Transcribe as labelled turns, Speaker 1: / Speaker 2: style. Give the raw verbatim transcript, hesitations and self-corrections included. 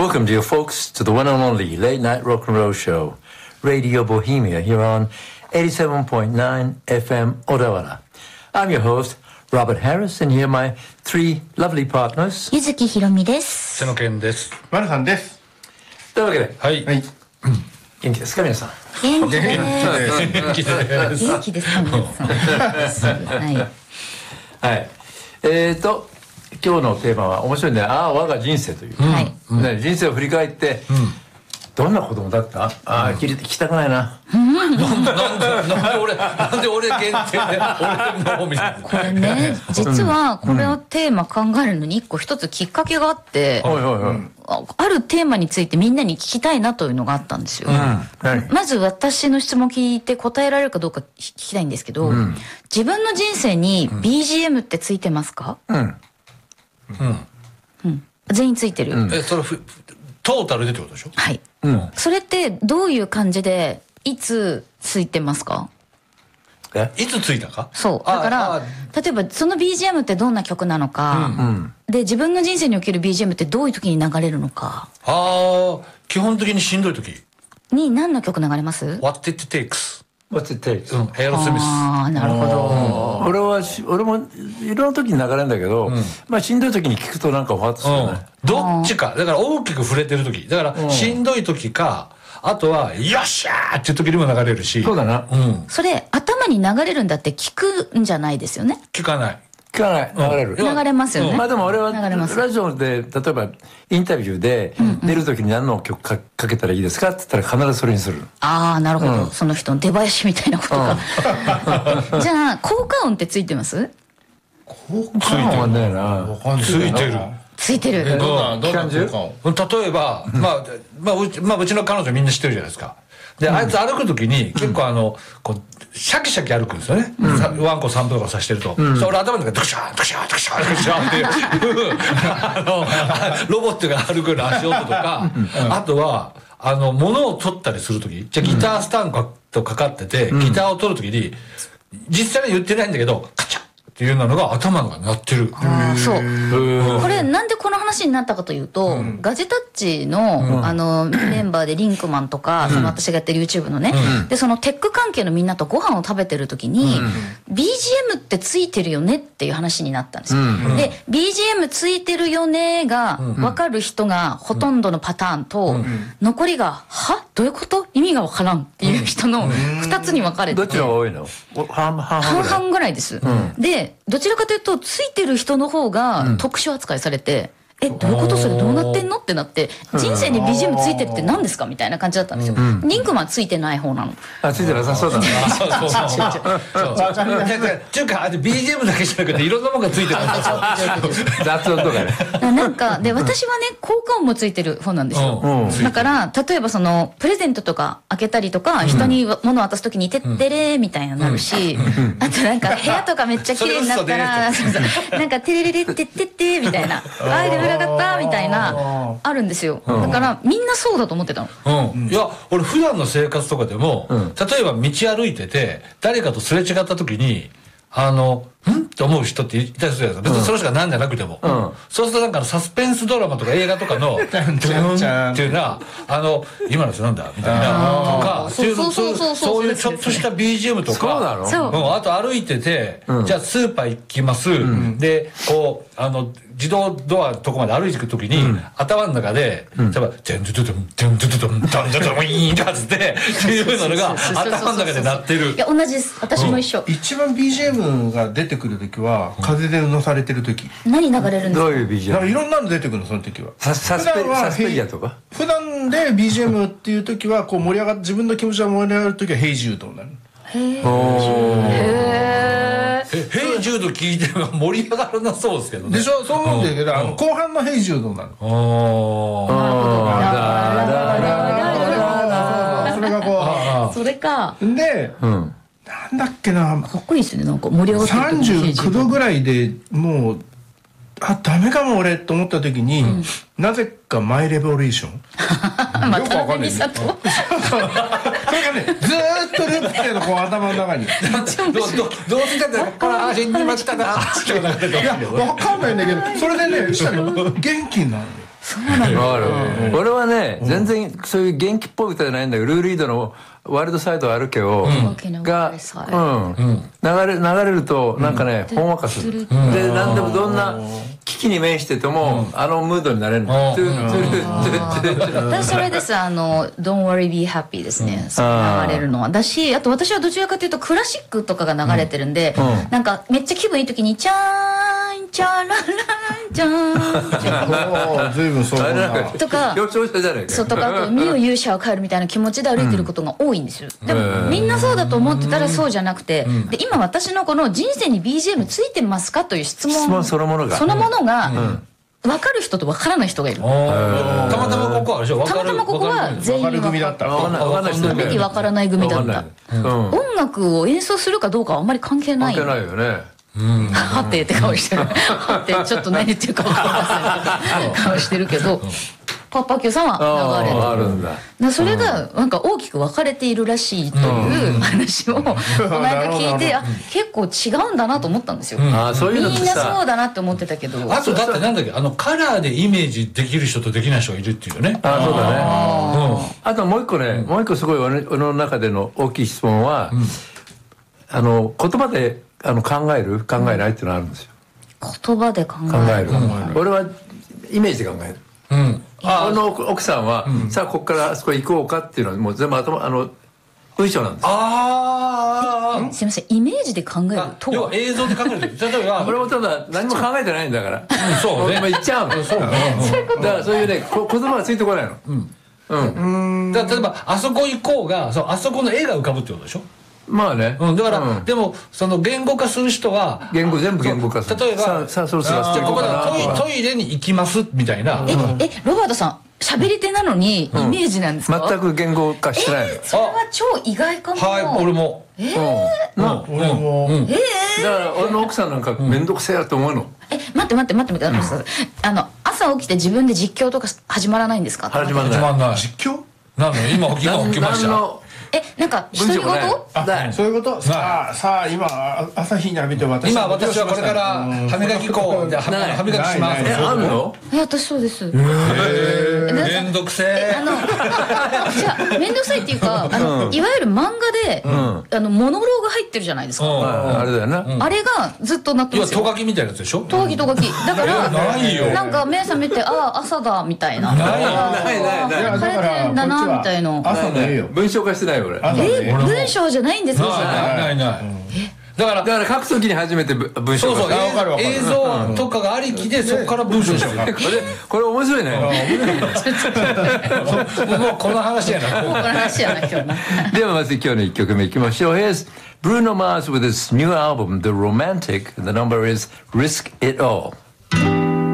Speaker 1: Welcome, dear folks, to the one and only late night rock and roll show, Radio Bohemia, here on eighty-seven point nine F M Odawara. I'm your host, Robert Harris, and here are my three lovely partners.
Speaker 2: ゆずきひろみです。
Speaker 3: 瀬野健です。
Speaker 4: マルさんです。
Speaker 1: というわけで、
Speaker 3: はい。
Speaker 4: はい。
Speaker 1: 元気ですか皆さん。
Speaker 2: 元気です。
Speaker 3: 元気です。
Speaker 2: 元気ですか皆さん。はい。
Speaker 1: はい。えーと、今日のテーマは面白いね。ああ、我が人生という。
Speaker 2: はい。
Speaker 1: ね、人生を振り返って、どんな子供だった？ああ、聞き聞きたくないな。
Speaker 3: なんでなんでなんで俺なんで俺限定で俺のみたいな。
Speaker 2: これね、実はこれをテーマ考えるのに一個一つきっかけがあって、
Speaker 1: はいはいはい。
Speaker 2: ああるテーマについてみんなに聞きたいなというのがあったんですよ。まず私の質問聞いて答えられるかどうか聞きたいんですけど、自分の人生に ビージーエム ってついてますか？
Speaker 1: うん。
Speaker 3: うん。
Speaker 2: うん。全員ついてる。
Speaker 3: え、それふトータルでってことでしょ？
Speaker 2: はい。
Speaker 1: うん。
Speaker 2: それってどういう感じでいつついてますか？
Speaker 1: え？
Speaker 3: いつついたか？
Speaker 2: そう。だから例えばその ビージーエム ってどんな曲なのか、
Speaker 1: うん。
Speaker 2: で自分の人生における ビージーエム ってどういう時に流れるのか。
Speaker 3: ああ、基本的にしんどい時。
Speaker 2: に何の曲流れます？
Speaker 3: What It Takes。
Speaker 1: What's it takes？
Speaker 3: うん。エアロスミス。
Speaker 2: ああ、なるほど。
Speaker 1: 俺はし俺もいろんな時に流れるんだけど、まあしんどい時に聞くとなんかファッとするね。
Speaker 3: どっちか。だから大きく触れてる時。だからしんどい時か、あとはよっしゃーっていう時にも流れるし。
Speaker 1: そうだな。
Speaker 3: うん。
Speaker 2: それ頭に流れるんだって聞くんじゃないですよね。
Speaker 3: 聞かない。
Speaker 1: 聞かない流れる。
Speaker 2: 流れますよね。
Speaker 1: まあでも俺は
Speaker 2: 流れます
Speaker 1: ラジオで例えばインタビューで出る時に何の曲かかけたらいいですかって言ったら必ずそれにする。
Speaker 2: ああ、なるほど。その人の出囃子みたいなことか。じゃあ効果音ってついてます？
Speaker 1: 効果音はねえな。
Speaker 3: ついてる。
Speaker 2: ついてる。
Speaker 4: え、どんな、どんな
Speaker 1: 期間
Speaker 4: 効果音？
Speaker 3: 例えば、まあ、まあ、うち、まあ、うちの彼女みんな知ってるじゃないですか。で、あいつ歩くときに、結構あの、こう、シャキシャキ歩くんですよね。ワンコ散歩とかさしてると。それ俺頭の中で、ドクシャー、ドクシャー、ドクシャー、ドクシャーっていう、あの、ロボットが歩くような足音とか、あとは、あの、物を取ったりするとき、じゃあギタースタンドかかってて、ギターを取るときに、実際には言ってないんだけど、カチャッっていうのが頭の中になってる。
Speaker 2: ああ、そう。これなんでこの話になったかというと、うん、ガジェタッチの、うん、あのメンバーでリンクマンとか、うん、その私がやってる YouTube のね、うん、でそのテック関係のみんなとご飯を食べてる時に、うん、ビージーエム ってついてるよねっていう話になったんですよ。うん、で ビージーエム ついてるよねが分かる人がほとんどのパターンと、うん、残りがはどういうこと意味が分からんっていう人のふたつに分かれてて、
Speaker 1: どっちが多いの？半々
Speaker 2: 半々ぐらいです。うん、でどちらかというとついてる人の方が特殊扱いされて、うん、えどういうことそれどうなってんのってなって、人生に ビージーエム ついてるって何ですかみたいな感じだったんですよ。うん、リンクマンついてない方なの。
Speaker 1: あ、ついてなさそうだな。
Speaker 3: そうそうそうそう。っていうか ビージーエム だけじゃなくていろんなものがついてるんですよ。
Speaker 1: 雑音とかね。
Speaker 2: なんかで私はね効果音もついてる方なんですよ。だから例えばそのプレゼントとか開けたりとか、人に物を渡すときにてってれーみたいになるし、あとなんか部屋とかめっちゃ綺麗になったらなんかテレレレってってってみたいな、あれで裏がったみたいなあるんですよ。だからみんなそうだと思ってたの。
Speaker 3: うん、いや俺普段の生活とかでも、うん、例えば道歩いてて誰かとすれ違った時にあのんって思う人っていたりするじゃないですか。別にその人が何じゃなくても、うん、そうするとなんかサスペンスドラマとか映画とかの「ドゥーン」っていうなあの今の人なんだみたいなとかっていうのそういうちょっとした ビージーエム とか、
Speaker 1: そうなの？
Speaker 3: うん、あと歩いてて、うん、じゃあスーパー行きます、うん、でこうあの自動ドアのとこまで歩いていくときに、うん、頭の中で、例えば、ジャンドゥドゥドン、ジャンドゥドゥドン、ジャンドゥドゥドン、イーンとかつって、っていうのが頭の中で鳴ってる。
Speaker 2: いや、同じです。私も一緒。
Speaker 4: うん、一番 ビージーエム が出てくるときは、風で乗されてるとき。
Speaker 2: 何流れるんですか？
Speaker 1: どういう ビージーエム？
Speaker 4: いろんなの出てくるの、その時は。
Speaker 1: サスペサスペリアとか？
Speaker 4: 普段で ビージーエム っていうときは、こう盛り上がって、自分の気持ちが盛り上がるときは、ヘイジュードになる。
Speaker 2: へー。へー。
Speaker 3: ヘイジュード聞いて盛り上がらなそうですけどね。
Speaker 4: でしょ？そう思うんだけど、あの後半のヘイジュードなの。
Speaker 2: ああ。
Speaker 4: それがこ
Speaker 2: う。それか。
Speaker 4: で、なんだっけな。
Speaker 2: かっこいいですね。なんか盛り上がってる。
Speaker 4: さんじゅうきゅうどぐらいでもう。あ、ダメかも俺と思った時に、うん、なぜかマイレボリューションよくわかんない。それがね、ずーっとループしてるの、こう頭の中に。
Speaker 3: どうしてんだよ、これ足にましたなって。
Speaker 4: いや、わかんないんだけど、それでね、したら元気になるの。
Speaker 2: そうなんだ。
Speaker 1: わかる。俺はね、全然そういう元気っぽい歌じゃないんだけど、ルー・リードのワイルドサイド歩けを、が、うん、流れ、流れると、なんかね、ほんわかする。で、なんでもどんな危機に面してても、あのムードになれるの。
Speaker 2: 私それです、あの、Don't Worry Be Happy ですね。その流れるのは。だし、あと私はどちらかというとクラシックとかが流れてるんで、なんかめっちゃ気分いい時に、チャーン、チャラララチャーン、
Speaker 4: ずいぶんそうだな。
Speaker 2: とか、そうとか、あと、身を勇者を変えるみたいな気持ちで歩いてることが多いんですよ。でも、みんなそうだと思ってたらそうじゃなくて、で、今私のこの人生に ビージーエム ついてますかという質問。
Speaker 1: 質問そのものが。
Speaker 2: そのものが、分かる人と分からない人がいる。
Speaker 3: たまたまここはあれでしょ。
Speaker 2: たまたまここは全員分かった。
Speaker 1: 分からない人
Speaker 2: に分からない組だった。音楽を演奏するかどうかはあんまり関係ない。
Speaker 1: 関係ないよね。
Speaker 2: はてって顔してる。はてちょっと何言ってるか分からない顔してるけど。パッパキューさんは流れる。
Speaker 1: あるんだ。
Speaker 2: それがなんか大きく分かれているらしいという話をこの間聞いて、あ、結構違うんだなと思ったんですよ。
Speaker 1: あ、そういうのってさ、
Speaker 2: みんなそうだなって思ってたけど。
Speaker 3: あとだってなんだっけ、あのカラーでイメージできる人とできない人がいるっていうよね。
Speaker 1: あ、そうだね。あともう一個ね、もう一個すごい俺の中での大きい質問は、あの言葉であの考える考えないっていうのがあるんですよ。
Speaker 2: 言葉で考
Speaker 1: 考える。俺はイメージで考える。うん。俺の奥さんは、さあここからあそこ行こうかっていうのはもう全部頭、あの文章なんです。
Speaker 3: あ
Speaker 2: あ。すみません、イメージで考えると。
Speaker 3: 要は映像で考える。例えば、
Speaker 1: 俺もただ何も考えてないんだから。
Speaker 3: そうね。
Speaker 1: 今言っちゃうの。そう。だからそういうね、言葉がついてこないの。うん。
Speaker 3: うん。だから例えばあそこ行こうが、そうあそこの絵が浮かぶってことでしょ。
Speaker 1: まあね。
Speaker 3: うん、だから、でもその言語化する人は
Speaker 1: 言語全部言語化する。
Speaker 3: 例えば
Speaker 1: さあさあそろそろ捨てこうかな。
Speaker 3: トイレに行きますみたいな。
Speaker 2: ええロバートさん喋り手なのにイメージなんですか？
Speaker 1: 全く言語化してないの。
Speaker 2: それは超意外かも。
Speaker 3: はい、俺も。
Speaker 2: ええ。
Speaker 4: 俺も。
Speaker 2: ええ。
Speaker 1: だから俺の奥さんなんか面倒くせえやと思うの。
Speaker 2: え、待って待って待って待って。あの朝起きて自分で実況とか始まらないんですか？
Speaker 1: 始まらない。
Speaker 3: 始まらない。
Speaker 4: 実況？
Speaker 3: なんの今起き今起きました。
Speaker 2: え、なんか独り言？
Speaker 4: あ、そういうこと。さあさあ今朝日に浴びて私
Speaker 3: 今私はこれから歯磨き粉で歯磨きします。
Speaker 1: え、あんの？
Speaker 2: え、私そうです。
Speaker 3: めんどくせえ。
Speaker 2: あのじゃあめんどくさいっていうか、あのいわゆる漫画であのモノローグ入ってるじゃないですか。
Speaker 1: あれだよな。
Speaker 2: あれがずっとなってますよ。
Speaker 3: トガキみたいなやつでしょ？
Speaker 2: トガキトガキ。だからなんか目覚めて、ああ朝だみたいな。
Speaker 1: ないないない。
Speaker 2: 晴れてんだなみたいな。
Speaker 4: 朝の絵よ。
Speaker 1: 文章化してない俺。
Speaker 2: え、文章じゃないんですか？
Speaker 3: ないないない。だから
Speaker 1: だから書くときに初めて文章化。
Speaker 3: そうそう。映像とかがありきでそこから文章してる。
Speaker 1: これこれ面白いね。も
Speaker 3: うこの話やな。
Speaker 2: この話やな今日な。
Speaker 1: ではまず今日の一曲目いきましょう。Here's Bruno Mars with his new album The Romantic. The number is Risk It All.